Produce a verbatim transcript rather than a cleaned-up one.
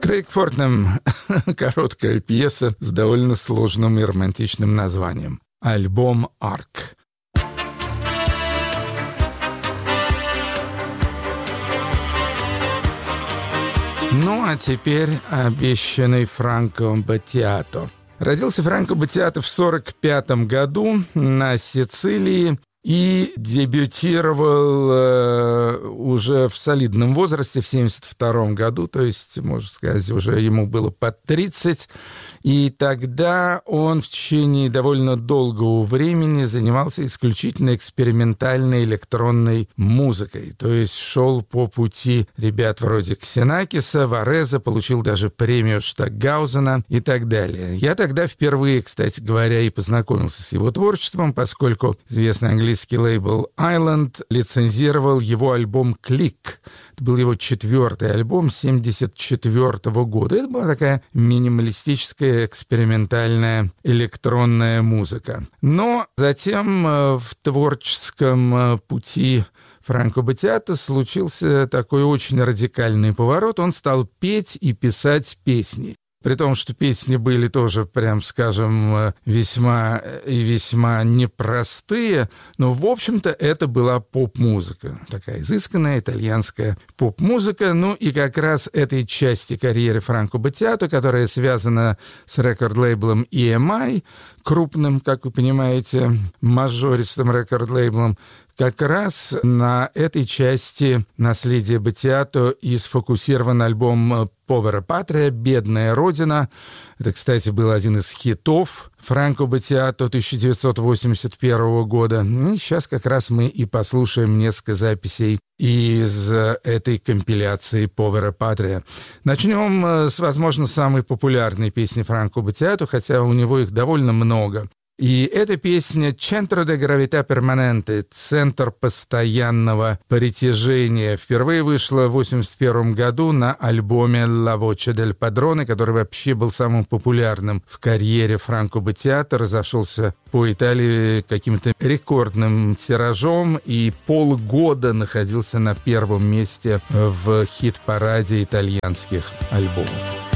Крейг Фортнем – короткая пьеса с довольно сложным и романтичным названием. Альбом «Арк». Ну, а теперь обещанный Франко Баттиато. Родился Франко Баттиато в сорок пятом году на Сицилии и дебютировал э, уже в солидном возрасте, в семьдесят втором году, то есть, можно сказать, уже ему было под тридцать. И тогда он в течение довольно долгого времени занимался исключительно экспериментальной электронной музыкой. То есть шел по пути ребят вроде Ксенакиса, Вареза, получил даже премию Штокгаузена и так далее. Я тогда впервые, кстати говоря, и познакомился с его творчеством, поскольку известный английский лейбл Island лицензировал его альбом «Клик». Это был его четвертый альбом семьдесят четвёртого года. Это была такая минималистическая, экспериментальная электронная музыка. Но затем в творческом пути Франко Баттиато случился такой очень радикальный поворот. Он стал петь и писать песни. При том, что песни были тоже, прям скажем, весьма и весьма непростые, но, в общем-то, это была поп-музыка. Такая изысканная итальянская поп-музыка. Ну и как раз этой части карьеры Франко Баттиато, которая связана с рекорд-лейблом и эм ай, крупным, как вы понимаете, мажористым рекорд-лейблом, как раз на этой части наследия Баттиато и сфокусирован альбом «Повера Патрия», «Бедная Родина». Это, кстати, был один из хитов Франко Баттиато тысяча девятьсот восемьдесят первого года. И сейчас как раз мы и послушаем несколько записей из этой компиляции «Повера Патрия». Начнем с, возможно, самой популярной песни Франко Баттиато, хотя у него их довольно много. И эта песня «Centro de Gravità Permanente» — «Центр постоянного притяжения». Впервые вышла в восемьдесят первом году на альбоме «La Voce del Padrone», который вообще был самым популярным в карьере Франко Баттиато, разошелся по Италии каким-то рекордным тиражом и полгода находился на первом месте в хит-параде итальянских альбомов.